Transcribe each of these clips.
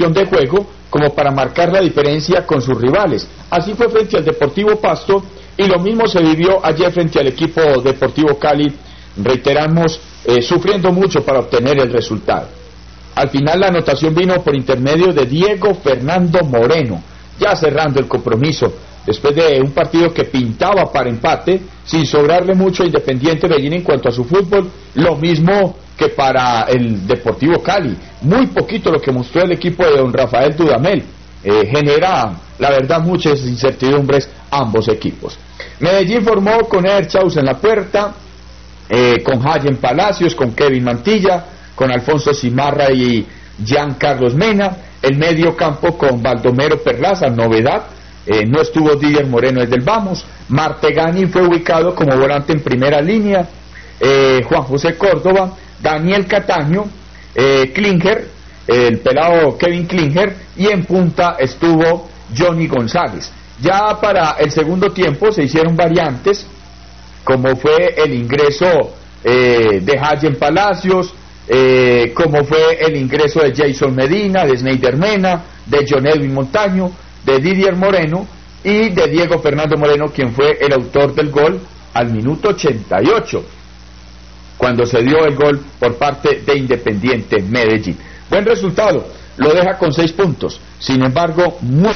de juego como para marcar la diferencia con sus rivales. Así fue frente al Deportivo Pasto y lo mismo se vivió ayer frente al equipo Deportivo Cali, reiteramos, sufriendo mucho para obtener el resultado. Al final la anotación vino por intermedio de Diego Fernando Moreno, ya cerrando el compromiso, después de un partido que pintaba para empate, sin sobrarle mucho a Independiente Medellín en cuanto a su fútbol, lo mismo que para el Deportivo Cali. Muy poquito lo que mostró el equipo de don Rafael Dudamel. Genera, la verdad, muchas incertidumbres ambos equipos. Medellín formó con Eder Chaus en la puerta, con Hayen Palacios, con Kevin Mantilla, con Alfonso Cimarra y Jean Carlos Mena. El medio campo con Baldomero Perlaza, novedad. No estuvo Didier Moreno desde el Vamos. Martegani fue ubicado como volante en primera línea. Juan José Córdoba, Daniel Cataño, Klinger, el pelado Kevin Klinger, y en punta estuvo Johnny González. Ya para el segundo tiempo se hicieron variantes, como fue el ingreso de Hayen Palacios, como fue el ingreso de Jason Medina, de Sneider Mena, de John Edwin Montaño, de Didier Moreno y de Diego Fernando Moreno, quien fue el autor del gol al minuto 88, cuando se dio el gol por parte de Independiente Medellín. Buen resultado, lo deja con 6 puntos. Sin embargo,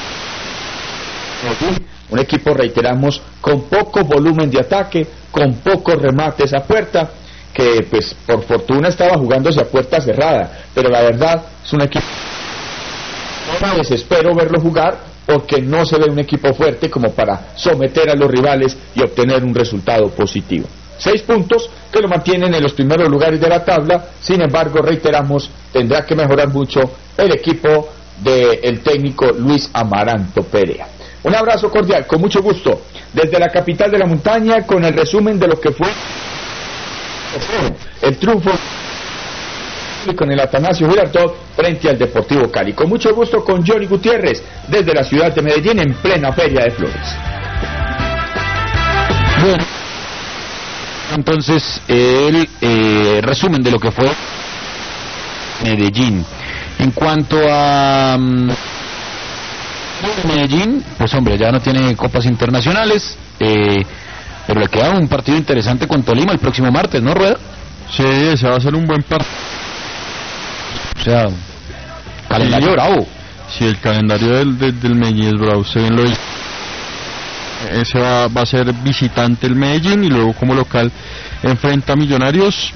un equipo, reiteramos, con poco volumen de ataque, con pocos remates a puerta, que pues por fortuna estaba jugándose a puerta cerrada, pero la verdad es un equipo, no me desespero verlo jugar, porque no se ve un equipo fuerte como para someter a los rivales y obtener un resultado positivo. 6 puntos que lo mantienen en los primeros lugares de la tabla. Sin embargo, reiteramos, tendrá que mejorar mucho el equipo del técnico Luis Amaranto Perea. Un abrazo cordial, con mucho gusto, desde la capital de la montaña, con el resumen de lo que fue el triunfo con el Atanasio Girardot frente al Deportivo Cali. Con mucho gusto con Johnny Gutiérrez, desde la ciudad de Medellín, en plena Feria de Flores. Bueno, entonces el resumen de lo que fue Medellín. En cuanto a Medellín, pues hombre, ya no tiene copas internacionales, pero le queda un partido interesante con Tolima el próximo martes, ¿no, Rueda? Sí, ese va a ser un buen partido. O sea, calendario bravo. Sí, el calendario del Medellín es bravo. Usted bien lo dice. Ese va a ser visitante el Medellín, y luego como local enfrenta a Millonarios.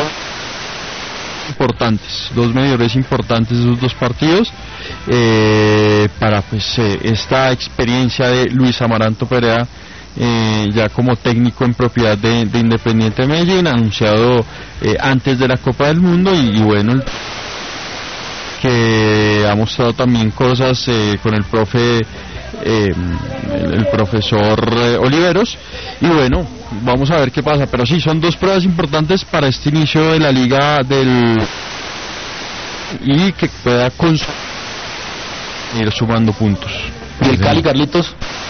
Dos medidores importantes esos dos partidos, para pues esta experiencia de Luis Amaranto Perea, ya como técnico en propiedad de Independiente Medellín, anunciado antes de la Copa del Mundo, y bueno, que ha mostrado también cosas con el profesor Oliveros, y bueno, vamos a ver qué pasa. Pero sí, son 2 pruebas importantes para este inicio de la liga y que pueda ir sumando puntos. ¿Y el Cali, Carlitos?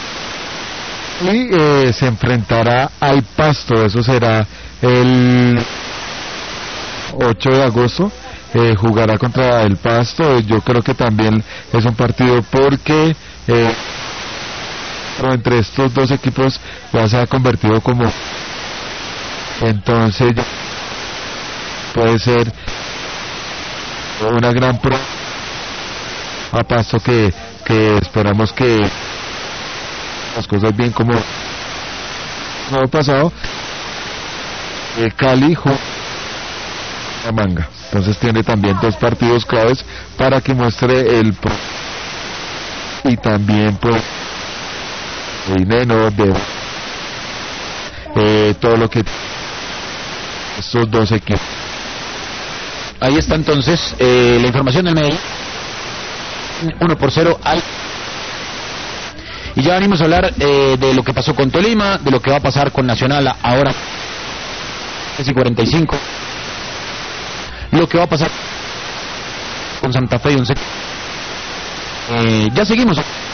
Y se enfrentará al Pasto, eso será el 8 de agosto. Jugará contra el Pasto. Yo creo que también es un partido porque entre estos dos equipos ya se ha convertido como, entonces puede ser una gran prueba a Pasto, que esperamos que las cosas bien como no ha pasado. Cali juega a Manga, entonces tiene también 2 partidos claves para que muestre y también pues dinero de todo lo que estos 2 equipos. Ahí está entonces la información del Medellín, 1-0 al. Y ya venimos a hablar de lo que pasó con Tolima, de lo que va a pasar con Nacional ahora 3:45, lo que va a pasar con Santa Fe y Once. Ya seguimos.